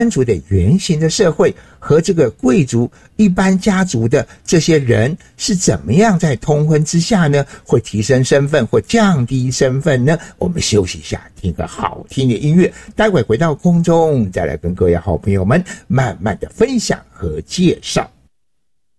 族的原型的社会和这个贵族一般家族的这些人是怎么样在通婚之下呢，会提升身份或降低身份呢？我们休息一下，听个好听的音乐，待会回到空中再来跟各位好朋友们慢慢的分享和介绍。